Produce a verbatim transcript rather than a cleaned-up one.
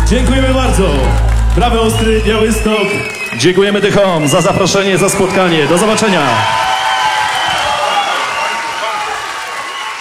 Dziękujemy bardzo. Brawo Ostry, Białystok. Dziękujemy Tychom za zaproszenie, za spotkanie. Do zobaczenia.